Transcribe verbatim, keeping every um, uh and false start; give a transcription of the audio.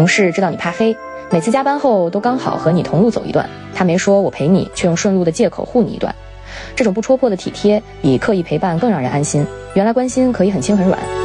同事知道你怕黑，每次加班后都刚好和你同路走一段，他没说我陪你，却用顺路的借口护你一段。这种不戳破的体贴比刻意陪伴更让人安心。原来关心可以很轻很软。